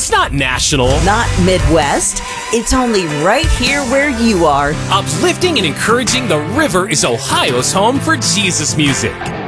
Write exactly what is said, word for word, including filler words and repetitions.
It's not national. Not Midwest. It's only right here where you are. Uplifting and encouraging, the River is Ohio's home for Jesus music.